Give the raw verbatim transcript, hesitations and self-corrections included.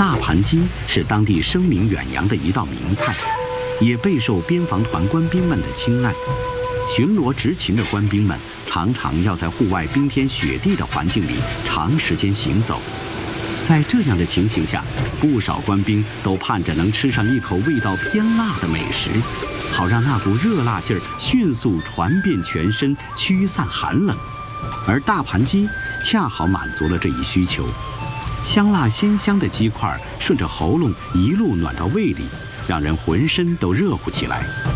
大盘鸡是当地声名远扬的一道名菜，也备受边防团官兵们的青睐。巡逻执勤的官兵们常常要在户外冰天雪地的环境里长时间行走，在这样的情形下，不少官兵都盼着能吃上一口味道偏辣的美食，好让那股热辣劲儿迅速传遍全身，驱散寒冷。而大盘鸡恰好满足了这一需求，香辣鲜香的鸡块顺着喉咙一路暖到胃里，让人浑身都热乎起来。